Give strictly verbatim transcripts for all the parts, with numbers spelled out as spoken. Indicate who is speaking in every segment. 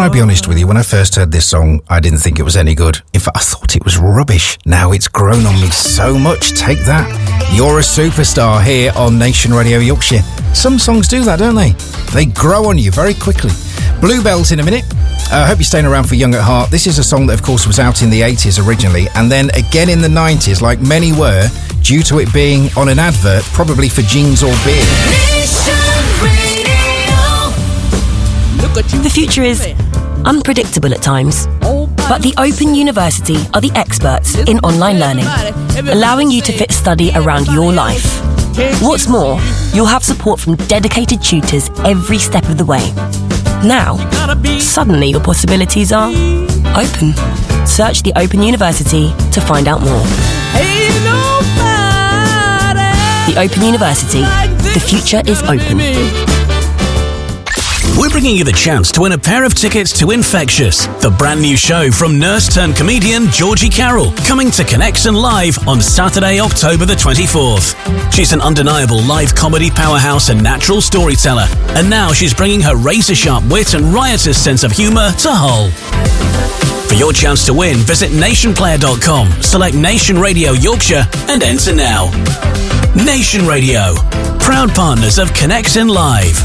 Speaker 1: I be honest with you, when I first heard this song, I didn't think it was any good. In fact, I thought it was rubbish. Now it's grown on me so much. Take that. You're a Superstar here on Nation Radio Yorkshire. Some songs do that, don't they? They grow on you very quickly. Bluebells in a minute. I uh, hope you're staying around for Young at Heart. This is a song that, of course, was out in the eighties originally, and then again in the nineties, like many were, due to it being on an advert, probably for jeans or beer.
Speaker 2: The future is unpredictable at times, but the Open University are the experts in online learning, allowing you to fit study around your life. What's more, you'll have support from dedicated tutors every step of the way. Now, suddenly your possibilities are open. Search the Open University to find out more. The Open University. The future is open.
Speaker 3: We're bringing you the chance to win a pair of tickets to Infectious, the brand new show from nurse-turned-comedian Georgie Carroll, coming to Connection Live on Saturday, October the twenty-fourth. She's an undeniable live comedy powerhouse and natural storyteller, and now she's bringing her razor-sharp wit and riotous sense of humour to Hull. For your chance to win, visit nation player dot com, select Nation Radio Yorkshire, and enter now. Nation Radio, proud partners of Connection Live.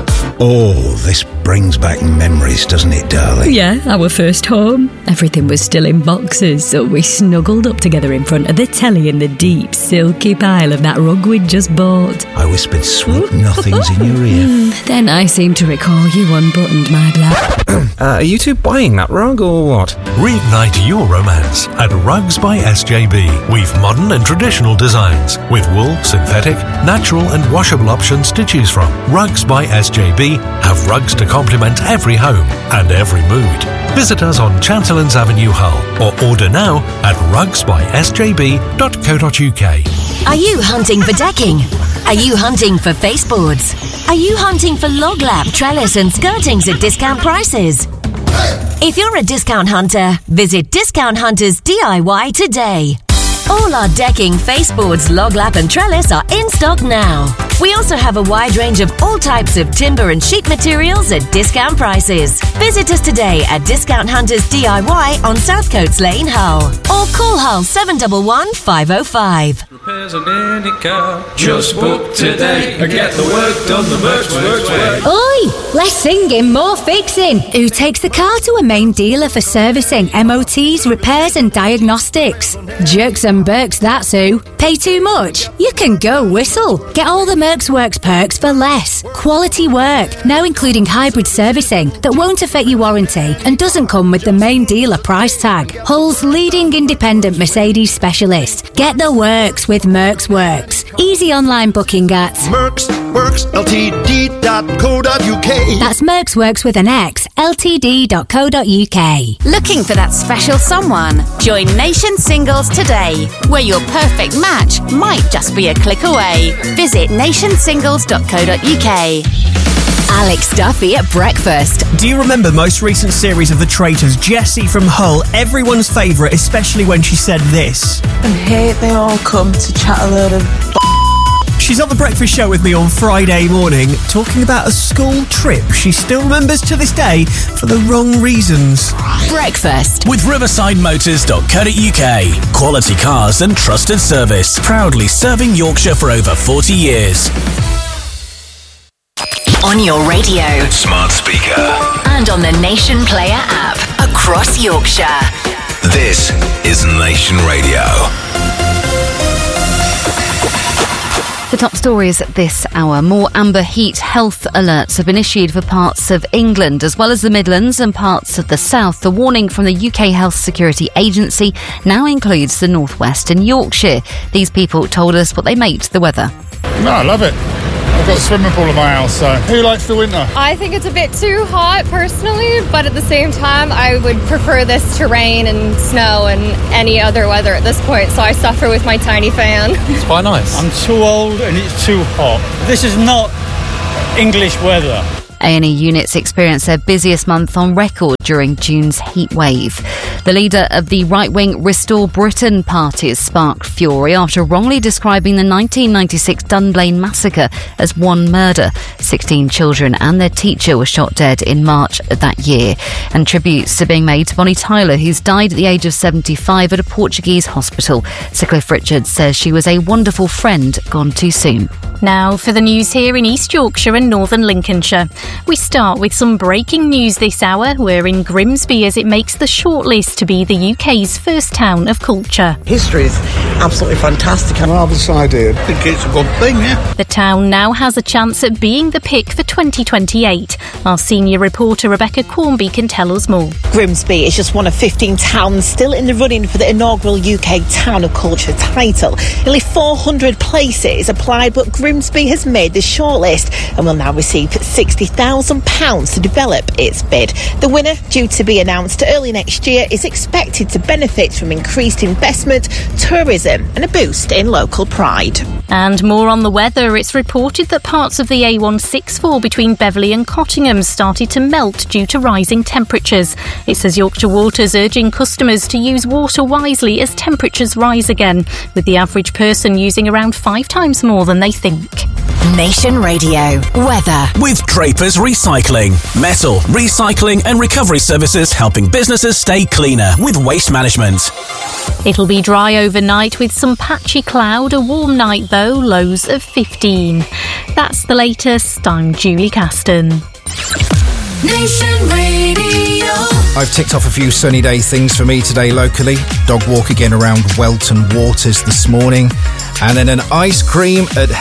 Speaker 1: Oh, this brings back memories, doesn't it, darling?
Speaker 4: Yeah, our first home. Everything was still in boxes, so we snuggled up together in front of the telly in the deep, silky pile of that rug we'd just bought.
Speaker 1: I whispered sweet nothings in your ear.
Speaker 4: Then I seem to recall you unbuttoned my black.
Speaker 5: uh, are you two buying that rug or what?
Speaker 6: Reignite your romance at Rugs by S J B. We've modern and traditional designs with wool, synthetic, natural and washable options to choose from. Rugs by S J B have rugs to complement every home and every mood. Visit us on Chanterlands Avenue, Hull, or order now at rugs by s j b dot co dot u k.
Speaker 7: Are you hunting for decking? Are you hunting for faceboards? Are you hunting for log lap, trellis and skirtings at discount prices? If you're a discount hunter, visit Discount Hunters D I Y today. All our decking, faceboards, log lap and trellis are in stock now. We also have a wide range of all types of timber and sheet materials at discount prices. Visit us today at Discount Hunters D I Y on Southcoats Lane, Hull. Or call Hull seven one one, five oh five.
Speaker 8: Repairs on any car. Just book today and get the work done the Mercs Works way.
Speaker 9: Oi! Less singing, more fixing. Who takes the car to a main dealer for servicing, M O Ts, repairs and diagnostics? Jerks and Burks, that's who. Pay too much? You can go Whistle. Get all the Mercs Works perks for less. Quality work, now including hybrid servicing that won't affect your warranty and doesn't come with the main dealer price tag. Hull's leading independent Mercedes specialist. Get the works with Mercs Works. Easy online booking at
Speaker 10: Mercs Works L T D dot co dot u k.
Speaker 9: That's Mercs Works with an X, L T D dot co dot u k.
Speaker 11: Looking for that special someone? Join Nation Singles today, where your perfect match might just be a click away. Visit nation singles dot co dot u k.
Speaker 7: Alex Duffy at breakfast.
Speaker 12: Do you remember most recent series of The Traitors? Jessie from Hull, everyone's favourite, especially when she said this.
Speaker 13: And here they all come to chat a load of b-
Speaker 12: She's on The Breakfast Show with me on Friday morning, talking about a school trip she still remembers to this day for the wrong reasons.
Speaker 7: Breakfast
Speaker 3: with riverside motors dot co dot u k. Quality cars and trusted service. Proudly serving Yorkshire for over forty years.
Speaker 7: On your radio,
Speaker 14: smart speaker,
Speaker 7: and on the Nation Player app across Yorkshire.
Speaker 14: This is Nation Radio.
Speaker 15: The top stories at this hour. More amber heat health alerts have been issued for parts of England as well as the Midlands and parts of the South. The warning from the U K Health Security Agency now includes the North West and Yorkshire. These people told us what they made the weather.
Speaker 16: No, I love it. I've got a swimming pool in my house, so who likes the winter?
Speaker 17: I think it's a bit too hot personally, but at the same time I would prefer this to rain and snow and any other weather at this point, so I suffer with my tiny fan.
Speaker 18: It's quite nice.
Speaker 19: I'm too old and it's too hot. This is not English weather.
Speaker 15: A and E units experienced their busiest month on record during June's heat wave. The leader of the right-wing Restore Britain party has sparked fury after wrongly describing the nineteen ninety-six Dunblane massacre as one murder. sixteen children and their teacher were shot dead in March of that year. And tributes are being made to Bonnie Tyler, who's died at the age of seventy-five at a Portuguese hospital. Sir Cliff Richards says she was a wonderful friend gone too soon.
Speaker 18: Now for the news here in East Yorkshire and Northern Lincolnshire. We start with some breaking news this hour. We're in Grimsby as it makes the shortlist to be the U K's first town of culture.
Speaker 20: History is absolutely fantastic. I'm rather decided. I think it's a good thing, yeah.
Speaker 18: The town now has a chance at being the pick for twenty twenty-eight. Our senior reporter Rebecca Cornby can tell us more.
Speaker 21: Grimsby is just one of fifteen towns still in the running for the inaugural U K Town of Culture title. Nearly four hundred places applied, but Grimsby has made the shortlist and will now receive sixty thousand pounds to develop its bid. The winner, due to be announced early next year, is expected to benefit from increased investment, tourism and a boost in local pride.
Speaker 18: And more on the weather. It's reported that parts of the A one sixty-four between Beverley and Cottingham started to melt due to rising temperatures. It says Yorkshire Water's urging customers to use water wisely as temperatures rise again, with the average person using around five times more than they think.
Speaker 7: Nation Radio weather
Speaker 3: with Drapers Recycling, metal recycling and recovery services, helping businesses stay cleaner with waste management.
Speaker 18: It'll be dry overnight with some patchy cloud, a warm night though, lows of fifteen. That's the latest. I'm Julie Caston.
Speaker 1: Nation Radio. I've ticked off a few sunny day things for me today locally. Dog walk again around Welton Waters this morning. And then an ice cream at